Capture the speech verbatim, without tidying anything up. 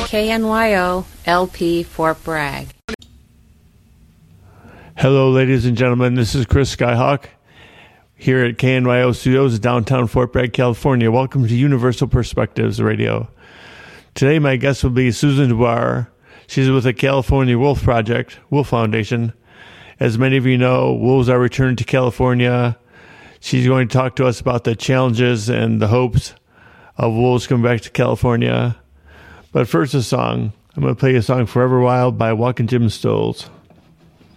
K N Y O L P Fort Bragg. Hello, ladies and gentlemen. This is Chris Skyhawk here at K N Y O Studios, downtown Fort Bragg, California. Welcome to Universal Perspectives Radio. Today, my guest will be Susan Dubois. She's with the California Wolf Project, Wolf Foundation. As many of you know, wolves are returned to California. She's going to talk to us about the challenges and the hopes of wolves coming back to California. But first, a song. I'm going to play a song, Forever Wild by Walkin' Jim Stoles.